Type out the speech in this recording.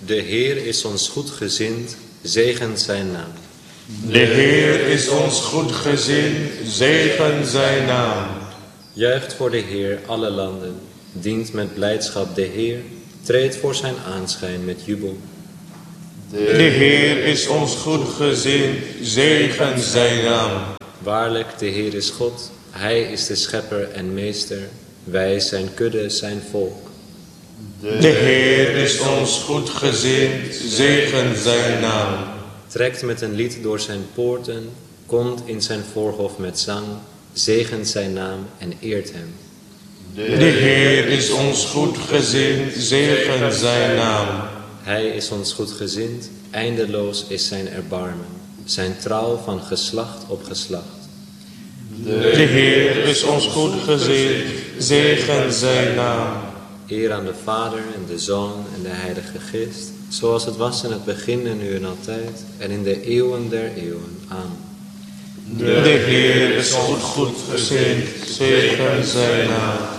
De Heer is ons goedgezind, zegent zijn naam. De Heer is ons goedgezind, zegen zijn naam. Juicht voor de Heer alle landen, dient met blijdschap de Heer, treedt voor zijn aanschijn met jubel. De Heer is ons goedgezind, zegen zijn naam. Waarlijk, de Heer is God, Hij is de schepper en meester, wij zijn kudde, zijn volk. De Heer is ons goedgezind, zegen zijn naam. Trekt met een lied door zijn poorten, komt in zijn voorhof met zang, zegent zijn naam en eert hem. De Heer is ons goedgezind, zegen zijn naam. Hij is ons goedgezind, eindeloos is zijn erbarmen, zijn trouw van geslacht op geslacht. De Heer is ons goedgezind, zegen zijn naam. Eer aan de Vader en de Zoon en de Heilige Geest, zoals het was in het begin en nu en altijd, en in de eeuwen der eeuwen. Amen. De Heer is ons goedgezind, zegen zijn naam.